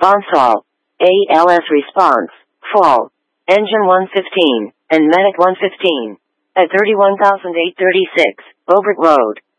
Bonsall, ALS response, fall, engine 115, and medic 115, at 31,836, Bobert Road.